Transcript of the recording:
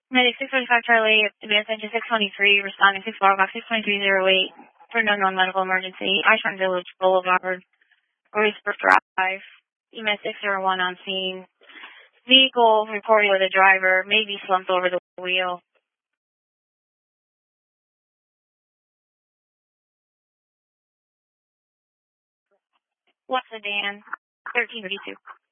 Medic 645 Charlie, advanced engine 623, responding 6 bar box 62308 for an unknown medical emergency. Isham Village Boulevard, Roycebrook Drive, EMS 601 on scene. Vehicle reported with a driver, may be slumped over the wheel. What's the Dan? 1332.